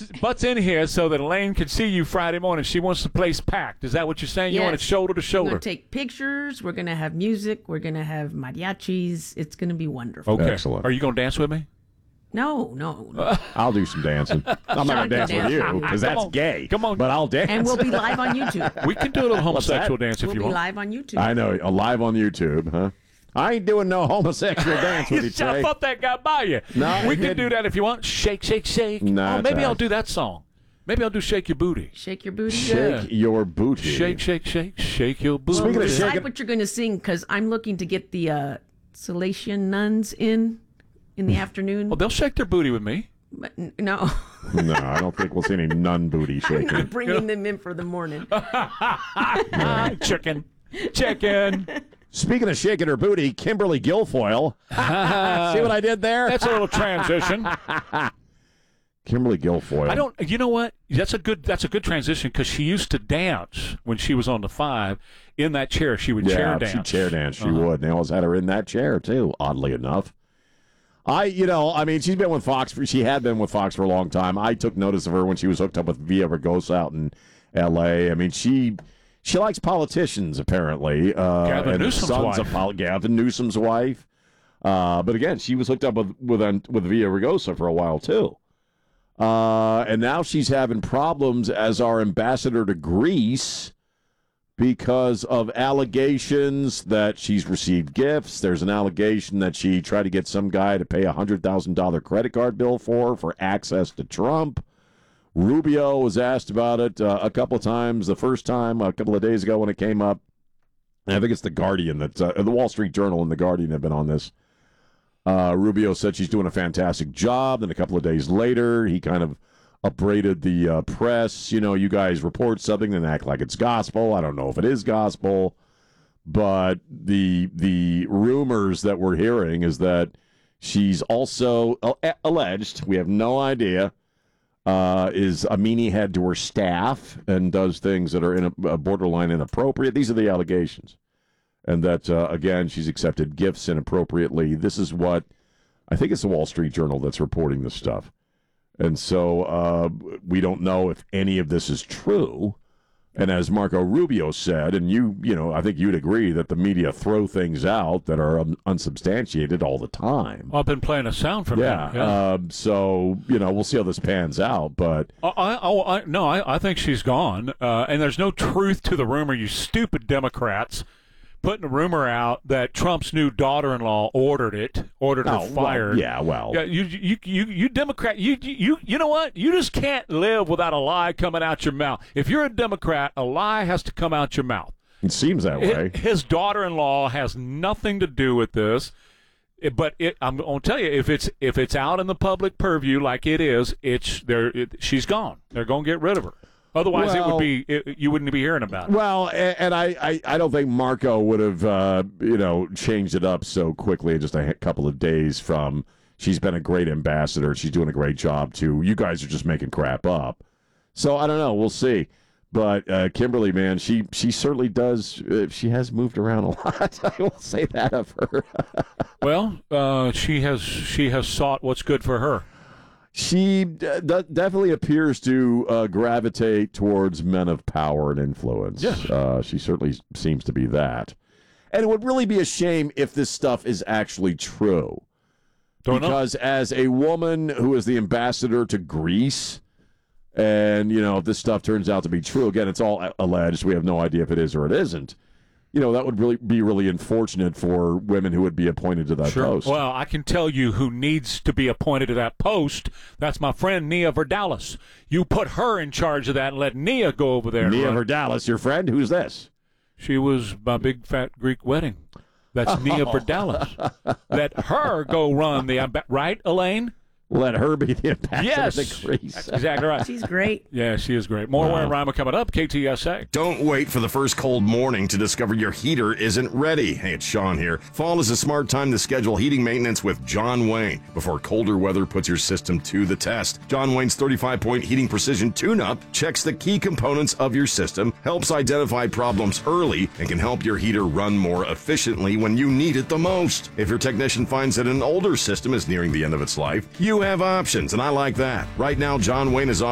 butts in here so that Elaine can see you Friday morning. She wants the place packed. Is that what you're saying? You want it shoulder to We're shoulder? going to take pictures. We're going to have music. We're going to have mariachis. It's going to be wonderful. Okay. Excellent. Are you going to dance with me? No. I'll do some dancing. I'm not going to dance with you because that's gay. Come on. But I'll dance. And we'll be live on YouTube. We can do a little homosexual dance if We'll you be want. live on YouTube. I know. Live on YouTube, huh? I ain't doing no homosexual dance with you, I Trey. thought that got by you. No, we it can didn't. do that if you want. Shake, shake, shake. No, it's maybe all I'll right. do that song. Maybe I'll do Shake Your Booty. Shake your booty. Shake your booty. Shake, shake, shake, shake your booty. Speaking of Decide shaking- what you're going to sing because I'm looking to get the Salesian nuns in the afternoon. Well, they'll shake their booty with me. But no, No, I don't think we'll see any nun booty I'm shaking. not bringing them in for the morning. Chicken. Chicken. Speaking of shaking her booty, Kimberly Guilfoyle. See what I did there? That's a little transition. Kimberly Guilfoyle. You know what? That's a good transition because she used to dance when she was on the 5 in that chair. She would chair dance. She'd chair dance. She would. They always had her in that chair, too, oddly enough. She's been with Fox. She had been with Fox for a long time. I took notice of her when she was hooked up with Via Ragosa out in L.A. I mean, she likes politicians, apparently. Gavin Newsom's wife. Gavin Newsom's wife. But again, she was hooked up with Via Ragosa for a while, too. And now she's having problems as our ambassador to Greece because of allegations that she's received gifts. There's an allegation that she tried to get some guy to pay a $100,000 credit card bill for access to Trump. Rubio was asked about it a couple of times. The first time, a couple of days ago when it came up. I think it's The Guardian, the Wall Street Journal and The Guardian have been on this. Rubio said she's doing a fantastic job. Then a couple of days later, he kind of upbraided the press. You guys report something and act like it's gospel. I don't know if it is gospel, but the rumors that we're hearing is that she's also alleged, we have no idea, is a meanie head to her staff and does things that are borderline inappropriate. These are the allegations. And that, again, she's accepted gifts inappropriately. This is what, I think it's the Wall Street Journal that's reporting this stuff. And so we don't know if any of this is true. And as Marco Rubio said, and I think you'd agree that the media throw things out that are unsubstantiated all the time. I've been playing a sound from him. Yeah. So, we'll see how this pans out. But I think she's gone. And there's no truth to the rumor, you stupid Democrats. Putting a rumor out that Trump's new daughter-in-law ordered her fired. Well. Yeah, you Democrat, you know what? You just can't live without a lie coming out your mouth. If you're a Democrat, a lie has to come out your mouth. It seems that way. His daughter-in-law has nothing to do with this. But I'm going to tell you, if it's out in the public purview like it is, she's gone. They're going to get rid of her. Otherwise, you wouldn't be hearing about it. Well, and I don't think Marco would have, changed it up so quickly in just a couple of days from she's been a great ambassador, she's doing a great job, to you guys are just making crap up. So, I don't know. We'll see. But Kimberly, man, she certainly does. She has moved around a lot. I will say that of her. Well, she has sought what's good for her. She definitely appears to gravitate towards men of power and influence. Yes. She certainly seems to be that. And it would really be a shame if this stuff is actually true. Because as a woman who is the ambassador to Greece, and, if this stuff turns out to be true, again, it's all alleged. We have no idea if it is or it isn't. That would really be really unfortunate for women who would be appointed to that post. Well, I can tell you who needs to be appointed to that post. That's my friend Nia Vardalos. You put her in charge of that and let Nia go over there. Nia Vardalos, your friend? Who's this? She was my big fat Greek wedding. That's Nia Vardalos. Let her go run right, Elaine? Let her be the ambassador to Greece. That's exactly right. She's great. Yeah, she is great. More Wayne Rima coming up, KTSA. Don't wait for the first cold morning to discover your heater isn't ready. Hey, it's Sean here. Fall is a smart time to schedule heating maintenance with John Wayne before colder weather puts your system to the test. John Wayne's 35-point heating precision tune-up checks the key components of your system, helps identify problems early, and can help your heater run more efficiently when you need it the most. If your technician finds that an older system is nearing the end of its life, you have options, and I like that. Right now, John Wayne is